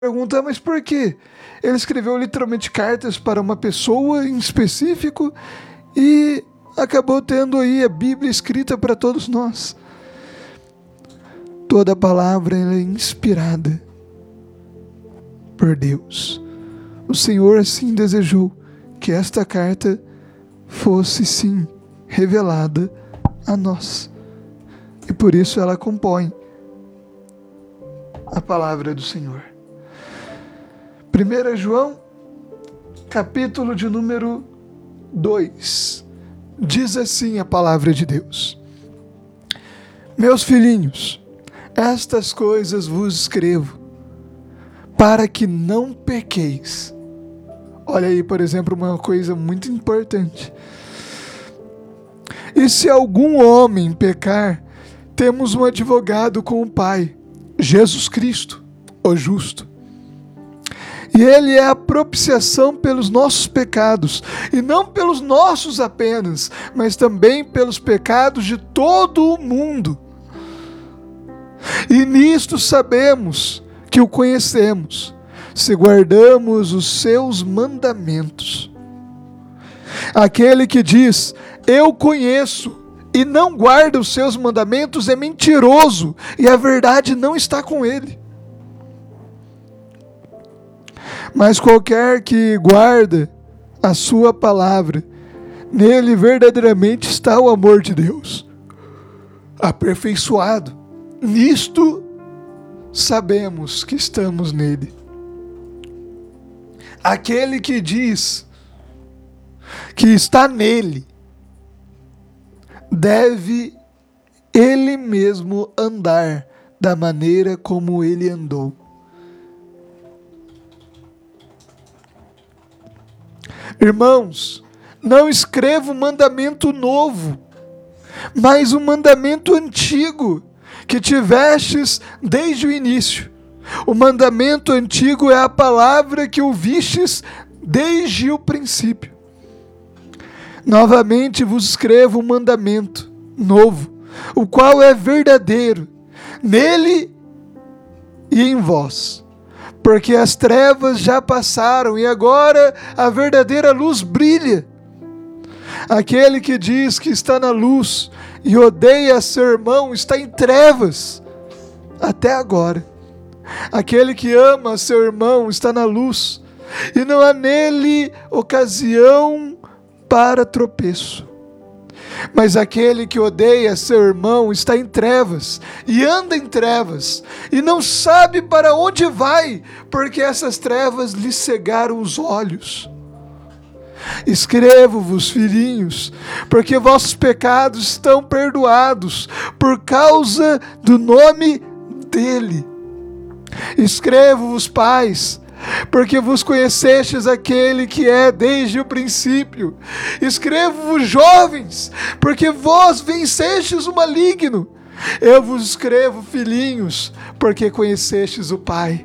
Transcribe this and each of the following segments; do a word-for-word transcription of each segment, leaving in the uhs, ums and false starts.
Pergunta, mas por quê? Ele escreveu literalmente cartas para uma pessoa em específico e acabou tendo aí a Bíblia escrita para todos nós. Toda palavra é inspirada por Deus. O Senhor assim desejou que esta carta fosse sim revelada a nós. E por isso ela compõe a palavra do Senhor. primeiro João, capítulo de número dois, diz assim a palavra de Deus: Meus filhinhos, estas coisas vos escrevo, para que não pequeis. Olha aí, por exemplo, uma coisa muito importante. E se algum homem pecar, temos um advogado com o Pai, Jesus Cristo, o justo. E ele é a propiciação pelos nossos pecados, e não pelos nossos apenas, mas também pelos pecados de todo o mundo. E nisto sabemos que o conhecemos, se guardamos os seus mandamentos. Aquele que diz, eu conheço, e não guarda os seus mandamentos é mentiroso, e a verdade não está com ele. Mas qualquer que guarda a sua palavra, nele verdadeiramente está o amor de Deus, aperfeiçoado. Nisto sabemos que estamos nele. Aquele que diz que está nele, deve ele mesmo andar da maneira como ele andou. Irmãos, não escrevo um mandamento novo, mas um mandamento antigo, que tivestes desde o início. O mandamento antigo é a palavra que ouvistes desde o princípio. Novamente vos escrevo um mandamento novo, o qual é verdadeiro, nele e em vós. Porque as trevas já passaram e agora a verdadeira luz brilha. Aquele que diz que está na luz e odeia seu irmão está em trevas até agora. Aquele que ama seu irmão está na luz e não há nele ocasião para tropeço. Mas aquele que odeia seu irmão está em trevas e anda em trevas e não sabe para onde vai, porque essas trevas lhe cegaram os olhos. Escrevo-vos, filhinhos, porque vossos pecados estão perdoados por causa do nome dele. Escrevo-vos, pais, porque vos conhecestes aquele que é desde o princípio. Escrevo-vos, jovens, porque vós vencestes o maligno. Eu vos escrevo, filhinhos, porque conhecestes o Pai.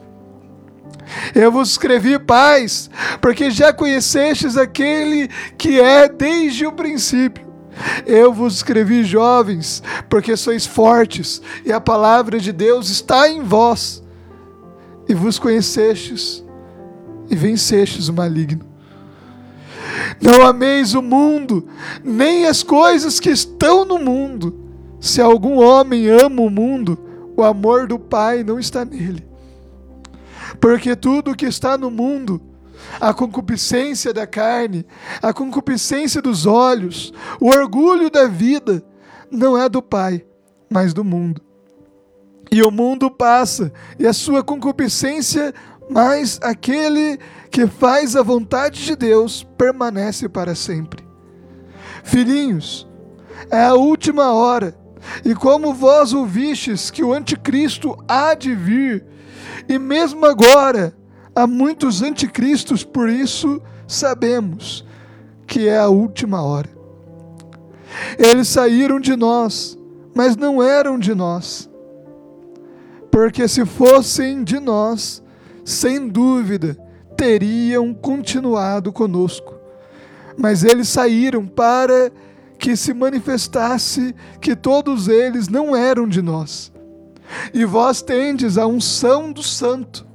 Eu vos escrevi, pais, porque já conhecestes aquele que é desde o princípio. Eu vos escrevi, jovens, porque sois fortes, e a palavra de Deus está em vós. E vos conhecestes, e vencestes o maligno. Não ameis o mundo, nem as coisas que estão no mundo. Se algum homem ama o mundo, o amor do Pai não está nele. Porque tudo o que está no mundo, a concupiscência da carne, a concupiscência dos olhos, o orgulho da vida, não é do Pai, mas do mundo. E o mundo passa, e a sua concupiscência, mas aquele que faz a vontade de Deus permanece para sempre. Filhinhos, é a última hora, e como vós ouvistes que o anticristo há de vir, e mesmo agora há muitos anticristos, por isso sabemos que é a última hora. Eles saíram de nós, mas não eram de nós. Porque se fossem de nós, sem dúvida, teriam continuado conosco. Mas eles saíram para que se manifestasse que todos eles não eram de nós. E vós tendes a unção do Santo,